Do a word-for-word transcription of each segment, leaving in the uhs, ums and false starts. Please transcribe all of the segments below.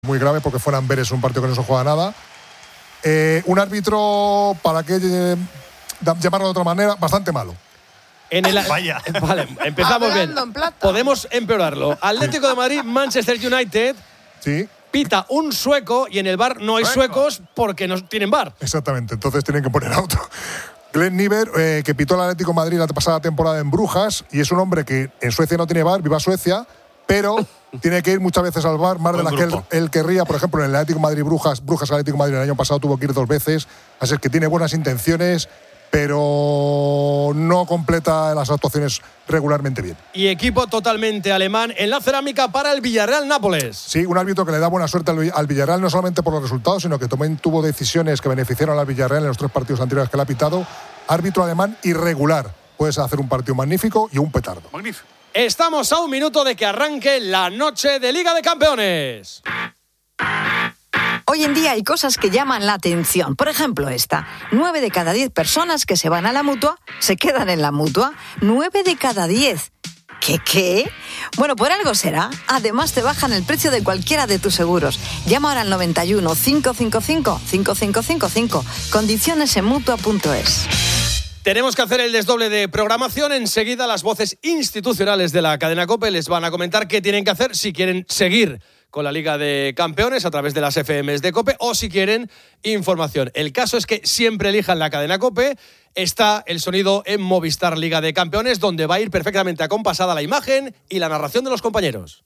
muy grave porque fuera Amberes, un partido que no se juega nada. Eh, un árbitro, para que eh, llamarlo de otra manera, bastante malo. En el, Vaya. Vale, empezamos bien. Hablando en plata. Podemos empeorarlo. Atlético de Madrid, Manchester United. Sí. Pita un sueco y en el bar no hay Sueco. suecos porque no tienen bar. Exactamente, entonces tienen que poner a otro. Glenn Niver, eh, que pitó el Atlético de Madrid la pasada temporada en Brujas, y es un hombre que en Suecia no tiene bar, viva Suecia, pero tiene que ir muchas veces al bar, más de Buen las que él, grupo. él querría. Por ejemplo, en el Atlético de Madrid Brujas, Brujas Atlético de Madrid el año pasado tuvo que ir dos veces, así es que tiene buenas intenciones, pero no completa las actuaciones regularmente bien. Y equipo totalmente alemán en la cerámica para el Villarreal Nápoles. Sí, un árbitro que le da buena suerte al, al Villarreal, no solamente por los resultados, sino que también tuvo decisiones que beneficiaron al Villarreal en los tres partidos anteriores que le ha pitado. Árbitro alemán irregular. Puedes hacer un partido magnífico y un petardo. Magnífico. Estamos a un minuto de que arranque la noche de Liga de Campeones. Hoy en día hay cosas que llaman la atención. Por ejemplo, esta. Nueve de cada diez personas que se van a la Mutua se quedan en la Mutua. Nueve de cada diez. ¿Qué qué? Bueno, por algo será. Además, te bajan el precio de cualquiera de tus seguros. Llama ahora al noventa y uno, cinco cinco cinco, cinco cinco cinco cinco. Condiciones en mutua punto es. Tenemos que hacer el desdoble de programación. Enseguida las voces institucionales de la cadena COPE les van a comentar qué tienen que hacer si quieren seguir con la Liga de Campeones a través de las F Ms de COPE o si quieren información. El caso es que siempre elijan la cadena COPE. Está el sonido en Movistar Liga de Campeones, donde va a ir perfectamente acompasada la imagen y la narración de los compañeros.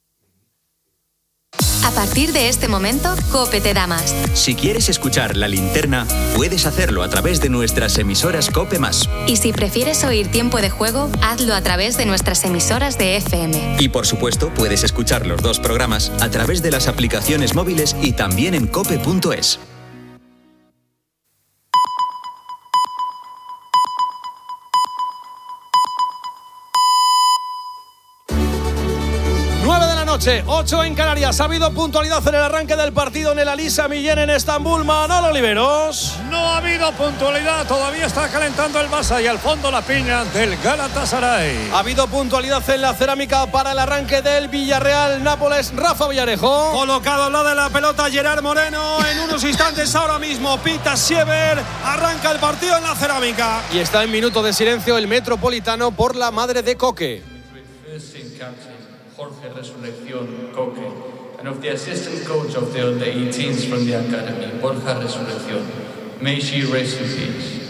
A partir de este momento, COPE te da más. Si quieres escuchar La Linterna, puedes hacerlo a través de nuestras emisoras COPE más. Y si prefieres oír Tiempo de Juego, hazlo a través de nuestras emisoras de F M. Y por supuesto, puedes escuchar los dos programas a través de las aplicaciones móviles y también en cope punto es. Noche, ocho en Canarias. Ha habido puntualidad en el arranque del partido en el Alisa Millén en Estambul. Manolo Oliveros. No ha habido puntualidad, todavía está calentando el Barça y al fondo la piña del Galatasaray. Ha habido puntualidad en la cerámica para el arranque del Villarreal Nápoles. Rafa Villarejo. Colocado al lado de la pelota Gerard Moreno. En unos instantes ahora mismo Pita Siever. Arranca el partido en la cerámica. Y está en minuto de silencio el Metropolitano por la madre de Coque. Jorge Resurrección Coque, and of the assistant coach of the under eighteens from the academy, Borja Resurrección. May she rest in peace.